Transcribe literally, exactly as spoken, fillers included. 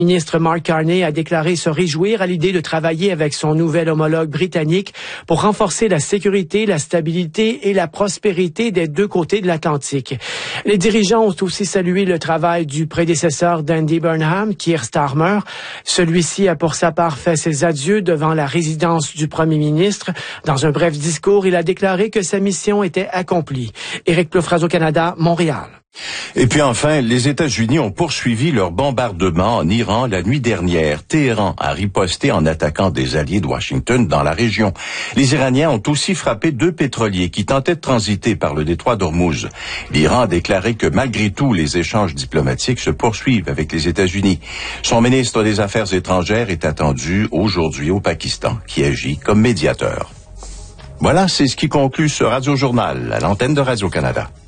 Le ministre Mark Carney a déclaré se réjouir à l'idée de travailler avec son nouvel homologue britannique pour renforcer la sécurité, la stabilité et la prospérité des deux côtés de l'Atlantique. Les dirigeants ont aussi salué le travail du prédécesseur d'Andy Burnham, Keir Starmer. Celui-ci a pour sa part fait ses adieux devant la résidence du premier ministre. Dans un bref discours, il a déclaré que sa mission était accomplie. Éric Plouffe, Radio-Canada, Montréal. Et puis enfin, les États-Unis ont poursuivi leur bombardement en Iran la nuit dernière. Téhéran a riposté en attaquant des alliés de Washington dans la région. Les Iraniens ont aussi frappé deux pétroliers qui tentaient de transiter par le détroit d'Ormuz. L'Iran a déclaré que malgré tout, les échanges diplomatiques se poursuivent avec les États-Unis. Son ministre des Affaires étrangères est attendu aujourd'hui au Pakistan, qui agit comme médiateur. Voilà, c'est ce qui conclut ce Radio-Journal à l'antenne de Radio-Canada.